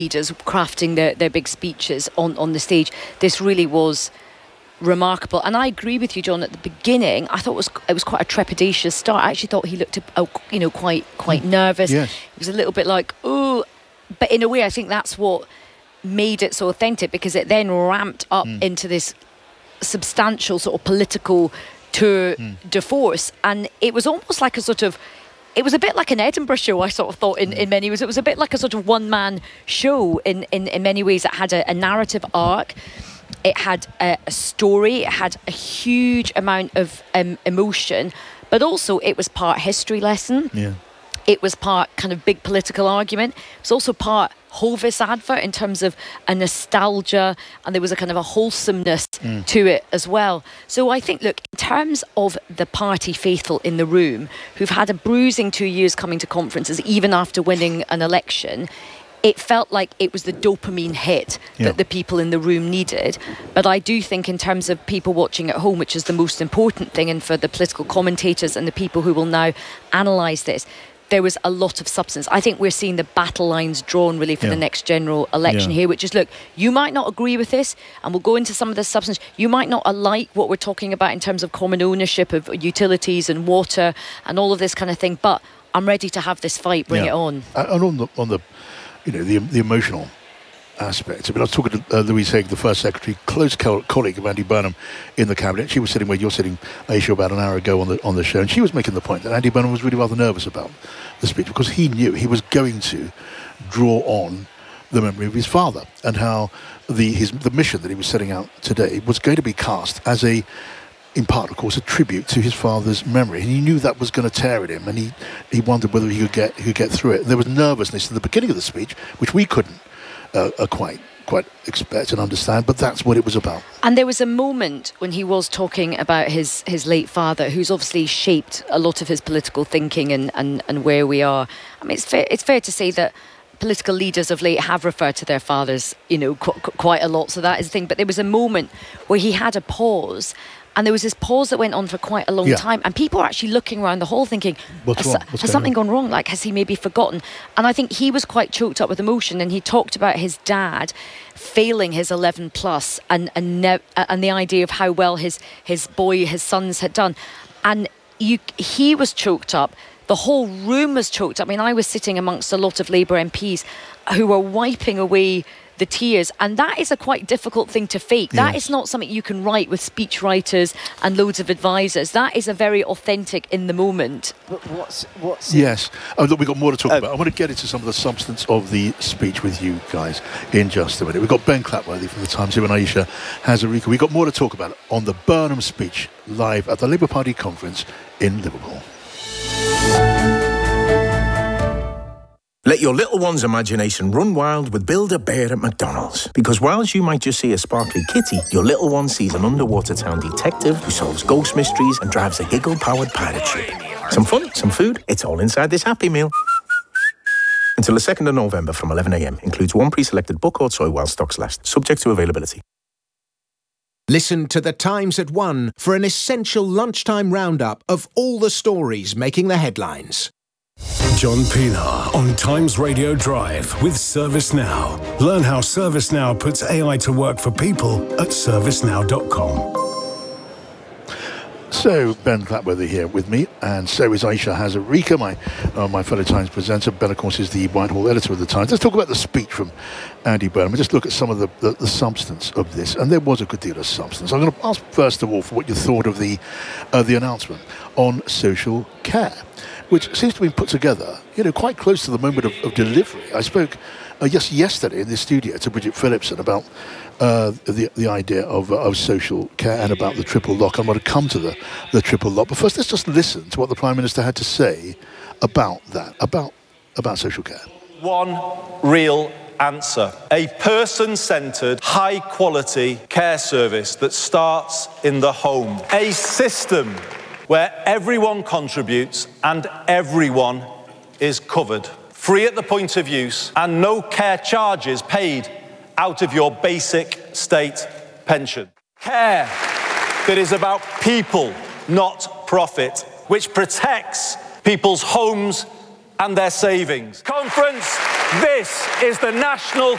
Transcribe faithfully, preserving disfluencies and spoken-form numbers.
leaders crafting their, their big speeches on, on the stage. This really was remarkable. And I agree with you, John, at the beginning I thought it was it was quite a trepidatious start. I actually thought he looked uh, you know quite quite nervous. Yes. He was a little bit like, oh, but in a way I think that's what made it so authentic, because it then ramped up mm. into this substantial sort of political tour mm. de force, and it was almost like a sort of it was a bit like an Edinburgh show, I sort of thought, in, in many ways. It was a bit like a sort of one-man show in, in, in many ways. It had a, a narrative arc. It had a, a story. It had a huge amount of um, emotion. But also, it was part history lesson. Yeah. It was part kind of big political argument. It was also part Hovis advert in terms of a nostalgia, and there was a kind of a wholesomeness mm. to it as well. So I think, look, in terms of the party faithful in the room who've had a bruising two years coming to conferences, even after winning an election, it felt like it was the dopamine hit yeah. that the people in the room needed. But I do think in terms of people watching at home, which is the most important thing, and for the political commentators and the people who will now analyse this, there was a lot of substance. I think we're seeing the battle lines drawn really for yeah. the next general election yeah. here, which is, look, you might not agree with this, and we'll go into some of the substance. You might not like what we're talking about in terms of common ownership of utilities and water and all of this kind of thing, but I'm ready to have this fight, bring yeah. it on. And on the, on the, you know, the, the emotional aspect. I mean, I was talking to uh, Louise Haig, the First Secretary, close co- colleague of Andy Burnham in the Cabinet. She was sitting where you're sitting, Aisha, about an hour ago on the on the show, and she was making the point that Andy Burnham was really rather nervous about the speech because he knew he was going to draw on the memory of his father, and how the his the mission that he was setting out today was going to be cast as a, in part, of course, a tribute to his father's memory. And he knew that was going to tear at him, and he, he wondered whether he could get he could get through it. There was nervousness in the beginning of the speech, which we couldn't uh, uh, quite quite expect and understand, but that's what it was about. And there was a moment when he was talking about his, his late father, who's obviously shaped a lot of his political thinking and, and, and where we are. I mean, it's fair, it's fair to say that political leaders of late have referred to their fathers, you know, qu- qu- quite a lot, so that is the thing. But there was a moment where he had a pause, and there was this pause that went on for quite a long yeah. time, and people were actually looking around the hall thinking, What's has, wrong? What's has something on? gone wrong? Like, has he maybe forgotten? And I think he was quite choked up with emotion, and he talked about his dad failing his eleven plus, and and, ne- and the idea of how well his, his boy, his sons had done. And you, he was choked up. The whole room was choked up. I mean, I was sitting amongst a lot of Labour M Ps who were wiping away the tears, and that is a quite difficult thing to fake. That yes. is not something you can write with speech writers and loads of advisors. That is a very authentic in the moment. But what's what's yes oh look, we've got more to talk uh, about. I want to get into some of the substance of the speech with you guys in just a minute. We've got Ben Clapworthy from the Times here and Aisha Hazarika. We've got more to talk about on the Burnham speech live at the Labour Party conference in Liverpool. Let your little one's imagination run wild with Build-A-Bear at McDonald's. Because whilst you might just see a sparkly kitty, your little one sees an underwater town detective who solves ghost mysteries and drives a giggle-powered pirate ship. Some fun, some food, it's all inside this Happy Meal. Until the second of November from eleven a.m. Includes one pre-selected book or toy while stocks last. Subject to availability. Listen to The Times at one for an essential lunchtime roundup of all the stories making the headlines. John Pienaar on Times Radio Drive with ServiceNow. Learn how ServiceNow puts A I to work for people at service now dot com. So, Ben Clapworthy here with me, and so is Aisha Hazarika, my uh, my fellow Times presenter. Ben, of course, is the Whitehall editor of the Times. Let's talk about the speech from Andy Burnham and just look at some of the, the, the substance of this. And there was a good deal of substance. I'm going to ask, first of all, for what you thought of the uh, the announcement on social care, which seems to be put together, you know, quite close to the moment of, of delivery. I spoke uh, yes, yesterday in this studio to Bridget Phillipson about uh, the the idea of, uh, of social care and about the triple lock. I'm going to come to the, the triple lock. But first, let's just listen to what the Prime Minister had to say about that, about about social care. One real answer. A person-centred, high-quality care service that starts in the home. A system where everyone contributes and everyone is covered. Free at the point of use and no care charges paid out of your basic state pension. Care that is about people, not profit, which protects people's homes and their savings. Conference, this is the National